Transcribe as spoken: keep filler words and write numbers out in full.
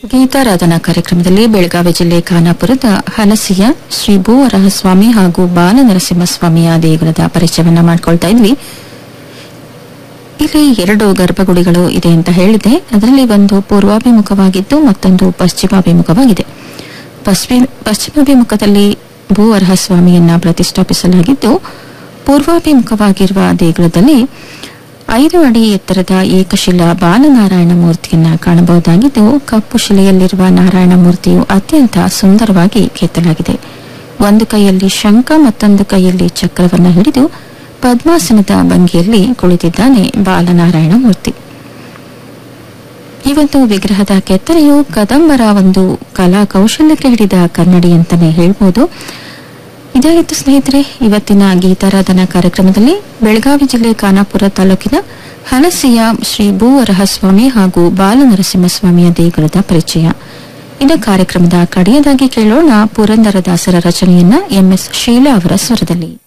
ಗೀತಾರಾಧನಾ ಕಾರ್ಯಕ್ರಮದಲ್ಲಿ ಬೆಳಗಾವಿ ಜಿಲ್ಲೆ ಖಾನಾಪುರದ ಹಲಸಿಯ ಶ್ರೀ ಭೂವರಹಸ್ವಾಮಿ ಹಾಗೂ ಬಾಲನರಸಿಂಹಸ್ವಾಮಿಯ ದೇಗುಲದ ಪರಿಚಯವನ್ನ ಮಾಡಿಕೊಳ್ತಾ ಇದ್ವಿ. ಇಲ್ಲಿ ಎರಡು ಗರ್ಭಗುಡಿಗಳು ಇದೆ ಅಂತ ಹೇಳಿದೆ. ಅದರಲ್ಲಿ ಒಂದು ಪೂರ್ವಾಭಿಮುಖವಾಗಿದ್ದು ಮತ್ತೊಂದು ಪಶ್ಚಿಮಾಭಿಮುಖವಾಗಿದೆ. ಪಶ್ಚಿಮಾಭಿಮುಖದಲ್ಲಿ ಭೂವರಹಸ್ವಾಮಿಯನ್ನ ಪ್ರತಿಷ್ಠಾಪಿಸಲಾಗಿದ್ದು, ಪೂರ್ವಾಭಿಮುಖವಾಗಿರುವ ದೇಗುಲದಲ್ಲಿ ಐದು ಅಡಿ ಎತ್ತರದ ಏಕಶಿಲಾ ಬಾಲನಾರಾಯಣ ಮೂರ್ತಿಯನ್ನ ಕಾಣಬಹುದಾಗಿದ್ದು, ಕಪ್ಪು ಶಿಲೆಯಲ್ಲಿರುವ ನಾರಾಯಣ ಮೂರ್ತಿಯು ಅತ್ಯಂತ ಸುಂದರವಾಗಿ ಕೆತ್ತಲಾಗಿದೆ. ಒಂದು ಕೈಯಲ್ಲಿ ಶಂಖ ಮತ್ತೊಂದು ಕೈಯಲ್ಲಿ ಚಕ್ರವನ್ನು ಹಿಡಿದು ಪದ್ಮಾಸನದ ಭಂಗಿಯಲ್ಲಿ ಕುಳಿತಿದ್ದಾನೆ ಬಾಲನಾರಾಯಣ ಮೂರ್ತಿ. ಈ ಒಂದು ವಿಗ್ರಹದ ಕೆತ್ತನೆಯು ಕದಂಬರ ಒಂದು ಕಲಾ ಕೌಶಲ್ಯಕ್ಕೆ ಹಿಡಿದ ಕನ್ನಡಿ ಅಂತಾನೆ ಹೇಳ್ಬೋದು. ಇದಾಗಿತ್ತು ಸ್ನೇಹಿತರೆ ಇವತ್ತಿನ ಗೀತಾರಾಧನಾ ಕಾರ್ಯಕ್ರಮದಲ್ಲಿ ಬೆಳಗಾವಿ ಜಿಲ್ಲೆ ಖಾನಾಪುರ ತಾಲೂಕಿನ ಹಲಸಿಯ ಶ್ರೀ ಭೂವರಹಸ್ವಾಮಿ ಹಾಗೂ ಬಾಲನರಸಿಂಹಸ್ವಾಮಿಯ ದೇಗುಲದ ಪರಿಚಯ. ಇನ್ನು ಕಾರ್ಯಕ್ರಮದ ಕಡೆಯದಾಗಿ ಕೇಳೋಣ ಪುರಂದರದಾಸರ ರಚನೆಯನ್ನ ಎಂಎಸ್ ಶೀಲಾ ಅವರ ಸ್ವರದಲ್ಲಿ.